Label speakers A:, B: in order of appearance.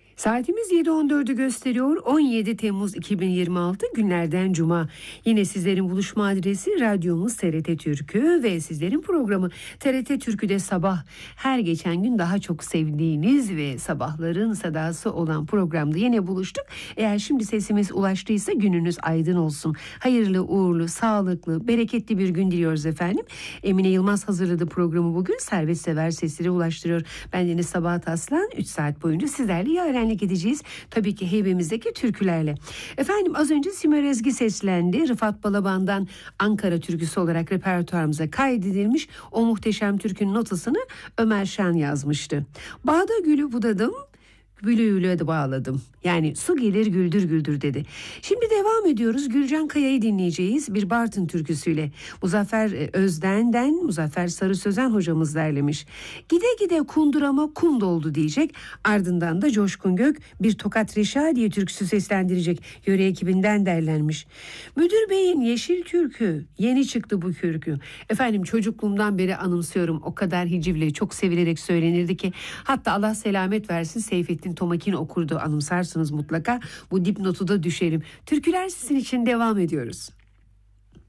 A: Saatimiz 7.14'ü gösteriyor. 17 Temmuz 2026 günlerden Cuma. Yine sizlerin buluşma adresi radyomuz TRT Türkü ve sizlerin programı TRT Türkü'de sabah. Her geçen gün daha çok sevdiğiniz ve sabahların sadası olan programda yine buluştuk. Eğer şimdi sesimiz ulaştıysa gününüz aydın olsun. Hayırlı, uğurlu, sağlıklı, bereketli bir gün diliyoruz efendim. Emine Yılmaz hazırladı programı bugün. Servet Sever sesleri ulaştırıyor. Ben Deniz Sabahat Aslan 3 saat boyunca sizlerle yarenlik edeceğiz. Tabii ki heybemizdeki türkülerle. Efendim az önce Sümer Ezgi seslendi. Rıfat Balaban'dan Ankara türküsü olarak repertuarımıza kaydedilmiş o muhteşem türkünün notasını Ömer Şen yazmıştı. Bağda gülü budadım, bülüğüyle de bağladım. Yani su gelir güldür güldür dedi. Şimdi devam ediyoruz. Gülcan Kaya'yı dinleyeceğiz bir Bartın türküsüyle. Muzaffer Özden'den Muzaffer Sarı Sözen hocamız derlemiş. Gide gide kundurama kum doldu diyecek. Ardından da Coşkun Gök bir Tokat Reşadiye türküsü seslendirecek. Yöre ekibinden derlenmiş. Müdür Bey'in Yeşil Türkü yeni çıktı bu kürkü. Efendim çocukluğumdan beri anımsıyorum. O kadar hicivle çok sevilerek söylenirdi ki. Hatta Allah selamet versin Seyfettin Tomakin okurdu, anımsarsınız mutlaka. Bu dipnotu da düşerim. Türküler sizin için devam ediyoruz.